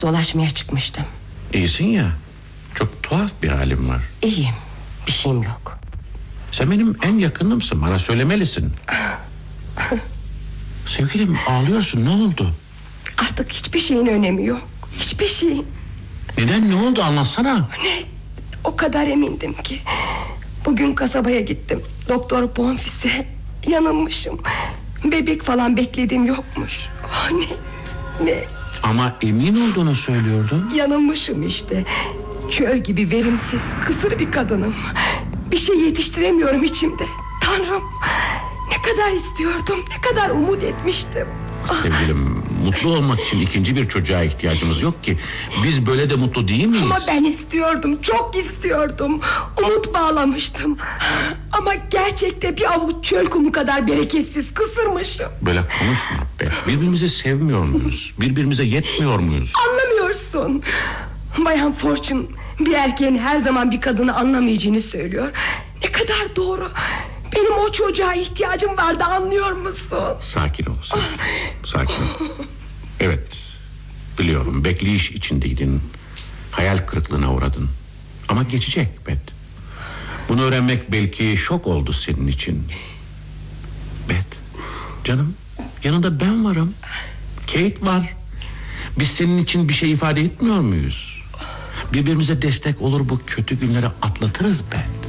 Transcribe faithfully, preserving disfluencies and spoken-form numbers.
Dolaşmaya çıkmıştım. İyisin ya. Çok tuhaf bir halim var. İyiyim, bir şeyim yok. Sen benim en yakınımsın, bana söylemelisin. Sevgilim, ağlıyorsun, ne oldu? Artık hiçbir şeyin önemi yok. Hiçbir şeyin. Neden, ne oldu, anlatsana. Ne? O kadar emindim ki. Bugün kasabaya gittim. Doktor Bonfils'e yanılmışım. Bebek falan beklediğim yokmuş. Oh, ne? Ne? Ama emin olduğunu söylüyordun. Yanılmışım işte. Çöl gibi verimsiz, kısır bir kadınım. Bir şey yetiştiremiyorum içimde. Tanrım, ne kadar istiyordum, ne kadar umut etmiştim. Sevgilim, mutlu olmak için ikinci bir çocuğa ihtiyacımız yok ki. Biz böyle de mutlu değil miyiz? Ama ben istiyordum, çok istiyordum. Umut bağlamıştım. Ama gerçekte bir avuç çöl kumu kadar bereketsiz, kısırmışım. Böyle konuşma be. Birbirimizi sevmiyor muyuz? Birbirimize yetmiyor muyuz? Anlamıyorsun. Bayan Fortune bir erkeğin her zaman bir kadını anlamayacağını söylüyor. Ne kadar doğru. Benim o çocuğa ihtiyacım vardı, anlıyor musun? Sakin ol, sakin, sakin ol. Evet, biliyorum, bekleyiş içindeydin. Hayal kırıklığına uğradın. Ama geçecek Bet. Bunu öğrenmek belki şok oldu senin için. Bet, canım, yanında ben varım. Kate var. Biz senin için bir şey ifade etmiyor muyuz? Birbirimize destek olur, bu kötü günleri atlatırız be.